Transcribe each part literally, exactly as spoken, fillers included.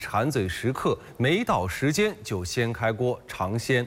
馋嘴时刻，没到时间就先开锅尝鲜。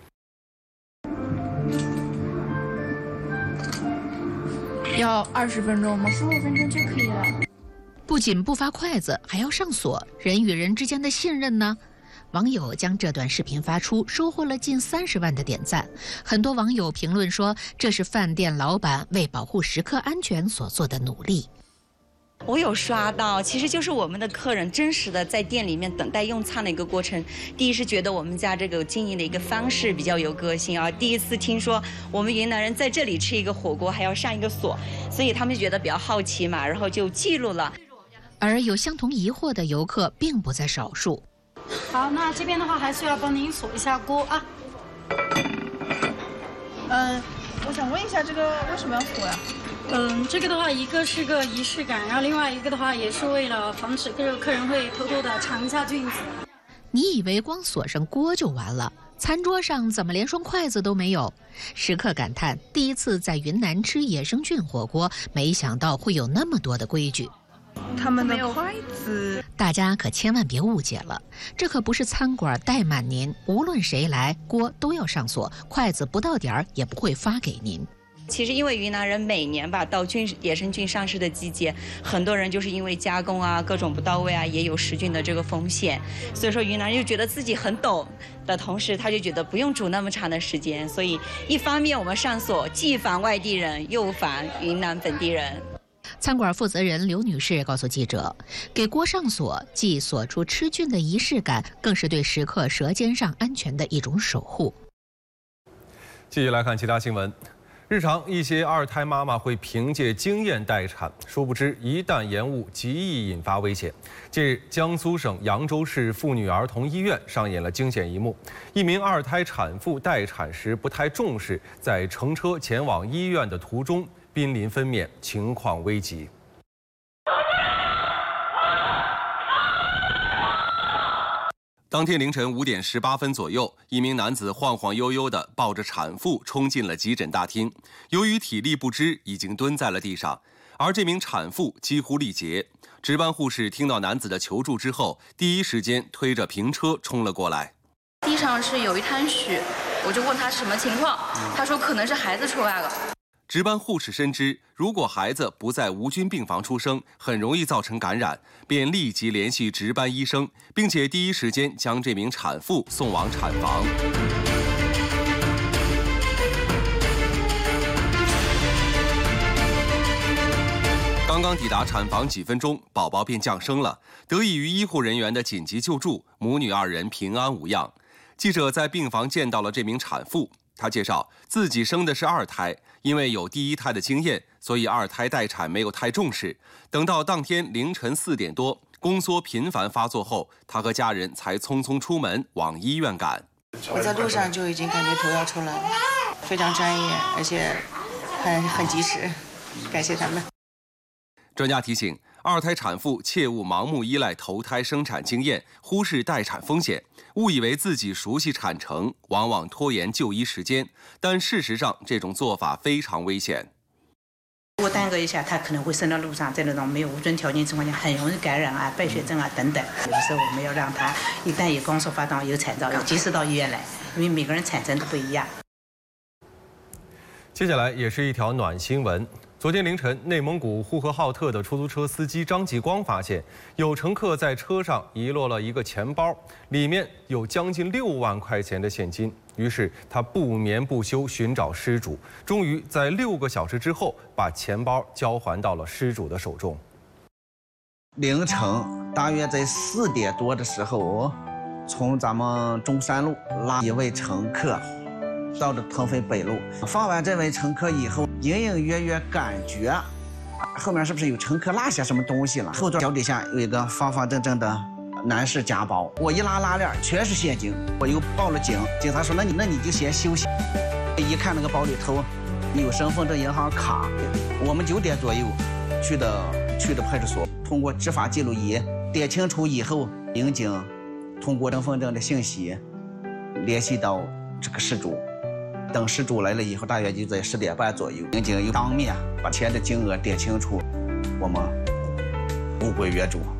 要二十分钟吗？十五分钟就可以了。 不仅不发筷子，还要上锁，人与人之间的信任呢？网友将这段视频发出，收获了近三十万的点赞。很多网友评论说，这是饭店老板为保护食客安全所做的努力。 我有刷到，其实就是我们的客人真实的在店里面等待用餐的一个过程。第一是觉得我们家这个经营的一个方式比较有个性啊，第一次听说我们云南人在这里吃一个火锅还要上一个锁，所以他们就觉得比较好奇嘛，然后就记录了。 而有相同疑惑的游客并不在少数。 好，那这边的话还是要帮您锁一下锅啊。 嗯，我想问一下，这个为什么要锁呀？ 嗯，这个的话，一个是个仪式感，然后另外一个的话，也是为了防止各个客人会偷偷的尝一下菌子。 你以为光锁上锅就完了？餐桌上怎么连双筷子都没有？食客感叹，第一次在云南吃野生菌火锅，没想到会有那么多的规矩。 他们的筷子， 大家可千万别误解了，这可不是餐馆怠慢您，无论谁来，锅都要上锁，筷子不到点儿也不会发给您。 其实因为云南人每年吧到菌野生菌上市的季节，很多人就是因为加工啊各种不到位啊，也有食菌的这个风险，所以说云南人就觉得自己很懂的同时，他就觉得不用煮那么长的时间，所以一方面我们上锁，既防外地人，又防云南本地人。 餐馆负责人刘女士告诉记者，给锅上锁既锁出吃菌的仪式感，更是对食客舌尖上安全的一种守护。 继续来看其他新闻。日常一些二胎妈妈会凭借经验待产，殊不知一旦延误，极易引发危险。近日，江苏省扬州市妇女儿童医院上演了惊险一幕：一名二胎产妇待产时不太重视，在乘车前往医院的途中濒临分娩，情况危急。当天凌晨五点十八分左右，一名男子晃晃悠悠地抱着产妇冲进了急诊大厅。由于体力不支，已经蹲在了地上，而这名产妇几乎力竭。值班护士听到男子的求助之后，第一时间推着平车冲了过来。 地上是有一滩血，我就问他什么情况，他说可能是孩子出来了。 值班护士深知，如果孩子不在无菌病房出生，很容易造成感染，便立即联系值班医生，并且第一时间将这名产妇送往产房。刚刚抵达产房几分钟，宝宝便降生了。得益于医护人员的紧急救助，母女二人平安无恙。记者在病房见到了这名产妇。她介绍自己生的是二胎，因为有第一胎的经验，所以二胎待产没有太重视。等到当天凌晨四点多，宫缩频繁发作后，她和家人才匆匆出门往医院赶。 我在路上就已经感觉头要出来了，非常专业，而且很很及时，感谢他们。 专家提醒，二胎产妇切勿盲目依赖头胎生产经验，忽视待产风险，误以为自己熟悉产程，往往拖延就医时间。但事实上，这种做法非常危险。 如果耽搁一下，他可能会生到路上，在那种没有无菌条件情况下，很容易感染啊、败血症啊等等。有的时候我们要让他一旦有宫缩发动、有产兆，要及时到医院来，因为每个人产程都不一样。 接下来也是一条暖新闻。昨天凌晨，内蒙古呼和浩特的出租车司机张继光发现，有乘客在车上遗落了一个钱包，里面有将近六万块钱的现金。于是他不眠不休寻找失主，终于在六个小时之后把钱包交还到了失主的手中。 凌晨大约在四点多的时候，从咱们中山路拉一位乘客到了腾飞北路，放完这位乘客以后，隐隐约约感觉后面是不是有乘客落下什么东西了？后座脚底下有一个方方正正的男士夹包，我一拉拉链全是现金，我又报了警。警察说：“那你那你就先休息。”一看那个包里头有身份证、银行卡，我们九点左右去的去的派出所，通过执法记录仪点清楚以后，民警通过身份证的信息联系到这个失主。等失主来了以后，大约就在十点半左右，民警又当面把钱的金额点清楚，我们物归原主。